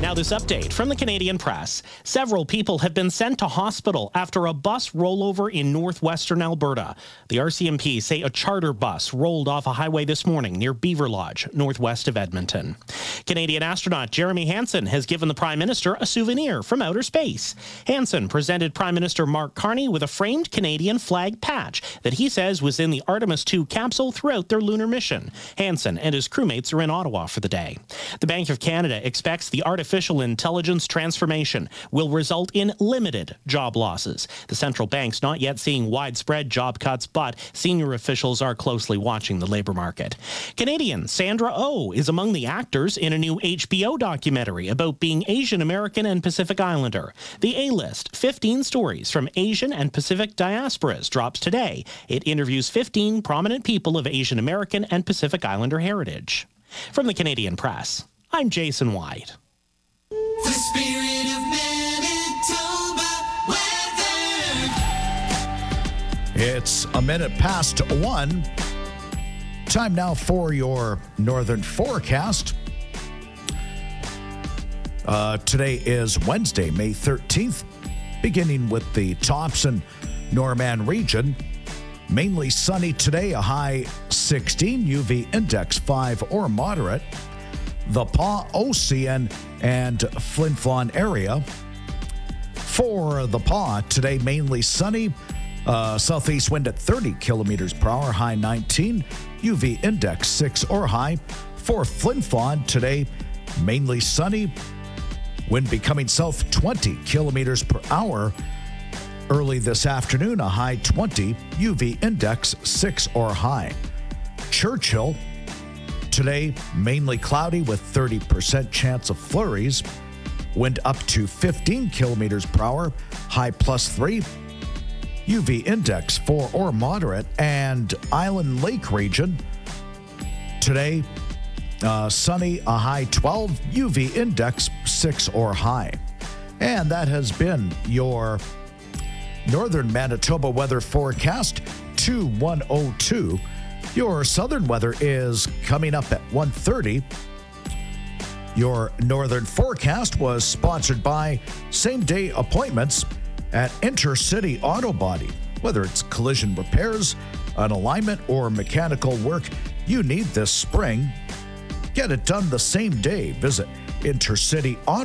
Now this update from the Canadian Press. Several people have been sent to hospital after a bus rollover in northwestern Alberta. The RCMP say a charter bus rolled off a highway this morning near Beaver Lodge, northwest of Edmonton. Canadian astronaut Jeremy Hansen has given the Prime Minister a souvenir from outer space. Hansen presented Prime Minister Mark Carney with a framed Canadian flag patch that he says was in the Artemis II capsule throughout their lunar mission. Hansen and his crewmates are in Ottawa for the day. The Bank of Canada expects the artificial intelligence transformation will result in limited job losses. The central bank's not yet seeing widespread job cuts, but senior officials are closely watching the labor market. Canadian Sandra Oh is among the actors in a new HBO documentary about being Asian American and Pacific Islander. The A-List, 15 stories from Asian and Pacific diasporas, drops today. It interviews 15 prominent people of Asian American and Pacific Islander heritage. From the Canadian Press, I'm Jason White. The spirit of Manitoba weather. It's a minute past 1. Time now for your northern forecast. Today is Wednesday, May 13th, beginning with the Thompson Norman region. Mainly sunny today, a high 16, UV index 5 or moderate. The Pas, Ocean, and Flin Flon area. For the Pas, today mainly sunny, southeast wind at 30 kilometers per hour, high 19, UV index 6 or high. For Flin Flon, today mainly sunny, wind becoming south 20 kilometers per hour. Early this afternoon, a high 20, UV index 6 or high. Churchill, today, mainly cloudy with 30% chance of flurries. Wind up to 15 kilometers per hour, high +3. UV index 4 or moderate. And Island Lake region, today, sunny, a high 12, UV index 6 or high. And that has been your Northern Manitoba weather forecast, 2102. Your southern weather is coming up at 1:30. Your northern forecast was sponsored by same-day appointments at Intercity Auto Body. Whether it's collision repairs, an alignment, or mechanical work you need this spring, get it done the same day. Visit Intercity Auto